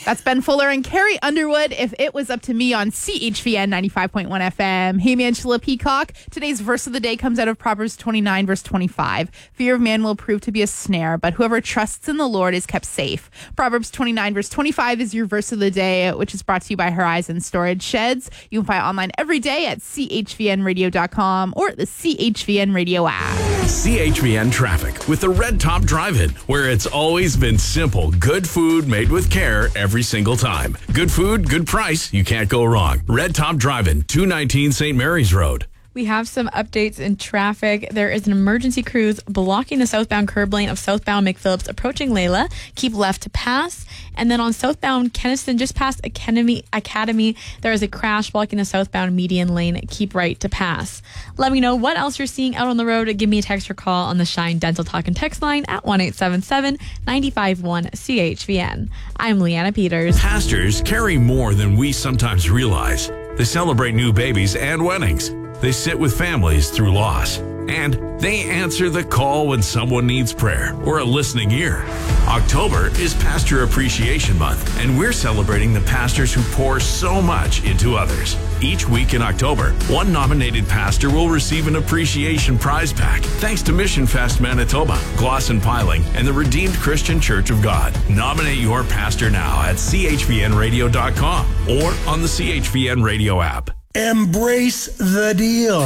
That's Ben Fuller and Carrie Underwood, If It Was Up to Me on CHVN 95.1 FM. Hey, Angela Peacock. Today's verse of the day comes out of Proverbs 29, verse 25. Fear of man will prove to be a snare, but whoever trusts in the Lord is kept safe. Proverbs 29, verse 25 is your verse of the day, which is brought to you by Horizon Storage Sheds. You can find it online every day at chvnradio.com or the CHVN Radio app. CHVN Traffic with the Red Top Drive-In, where it's always been simple. Good food made with care every single time. Good food, good price. You can't go wrong. Red Top Drive-In, 219 St. Mary's Road. We have some updates in traffic. There is an emergency cruise blocking the southbound curb lane of southbound McPhillips approaching Layla. Keep left to pass. And then on southbound Kenniston, just past Academy, there is a crash blocking the southbound median lane. Keep right to pass. Let me know what else you're seeing out on the road. Give me a text or call on the Shine Dental Talk and Text line at 1-877-951-CHVN. I'm Leanna Peters. Pastors carry more than we sometimes realize. They celebrate new babies and weddings. They sit with families through loss. And they answer the call when someone needs prayer or a listening ear. October is Pastor Appreciation Month, and we're celebrating the pastors who pour so much into others. Each week in October, one nominated pastor will receive an appreciation prize pack, thanks to Mission Fest Manitoba, Glosson Piling, and the Redeemed Christian Church of God. Nominate your pastor now at chvnradio.com or on the CHVN Radio app. Embrace the deal.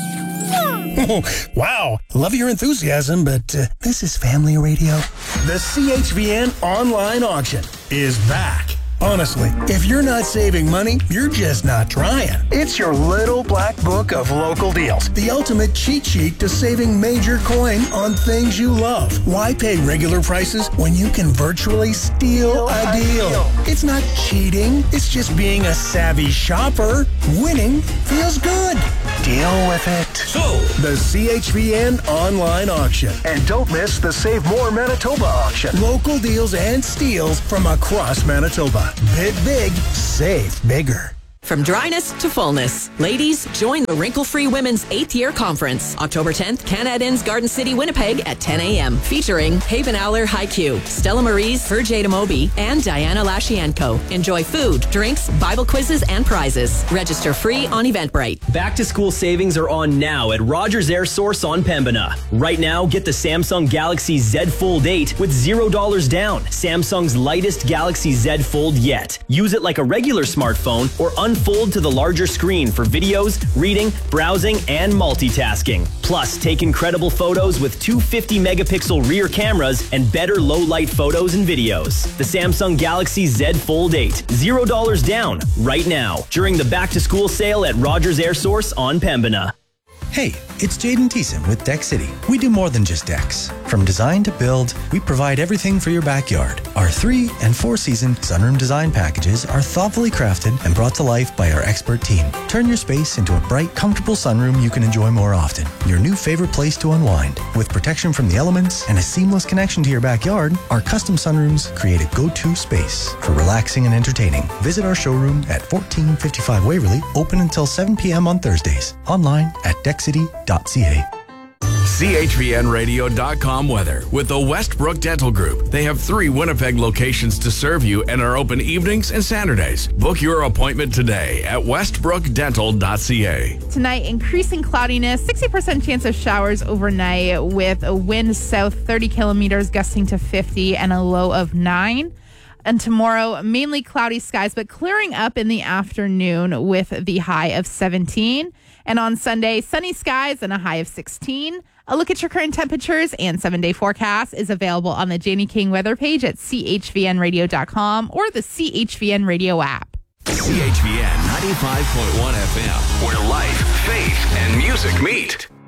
Wow, love your enthusiasm, but this is family radio. The CHVN online auction is back. Honestly, if you're not saving money, you're just not trying. It's your little black book of local deals. The ultimate cheat sheet to saving major coin on things you love. Why pay regular prices when you can virtually steal a deal? It's not cheating. It's just being a savvy shopper. Winning feels good. Deal with it. So, the CHVN online auction. And don't miss the Save More Manitoba auction. Local deals and steals from across Manitoba. Bid big, save bigger. From dryness to fullness. Ladies, join the Wrinkle-Free Women's 8th Year Conference. October 10th, Canada Inns Garden City, Winnipeg at 10 a.m. Featuring Haven Aller Haiku, Stella Maries, Jada Moby, and Diana Lashienko. Enjoy food, drinks, Bible quizzes, and prizes. Register free on Eventbrite. Back to school savings are on now at Rogers Air Source on Pembina. Right now, get the Samsung Galaxy Z Fold 8 with $0 down. Samsung's lightest Galaxy Z Fold yet. Use it like a regular smartphone or unfold to the larger screen for videos, reading, browsing, and multitasking. Plus, take incredible photos with two 50-megapixel rear cameras and better low-light photos and videos. The Samsung Galaxy Z Fold 8. $0 down right now during the back-to-school sale at Rogers Air Source on Pembina. Hey, it's Jaden Thiessen with Deck City. We do more than just decks. From design to build, we provide everything for your backyard. Our 3- and 4-season sunroom design packages are thoughtfully crafted and brought to life by our expert team. Turn your space into a bright, comfortable sunroom you can enjoy more often. Your new favorite place to unwind. With protection from the elements and a seamless connection to your backyard, our custom sunrooms create a go-to space for relaxing and entertaining. Visit our showroom at 1455 Waverly, open until 7 p.m. on Thursdays. Online at deckcity.ca. CHVNradio.com weather with the Westbrook Dental Group. They have 3 Winnipeg locations to serve you and are open evenings and Saturdays. Book your appointment today at westbrookdental.ca. Tonight, increasing cloudiness, 60% chance of showers overnight with a wind south 30 kilometers gusting to 50 and a low of 9. And tomorrow, mainly cloudy skies, but clearing up in the afternoon with the high of 17. And on Sunday, sunny skies and a high of 16. A look at your current temperatures and 7-day forecast is available on the Janie King weather page at chvnradio.com or the CHVN Radio app. CHVN 95.1 FM, where life, faith, and music meet.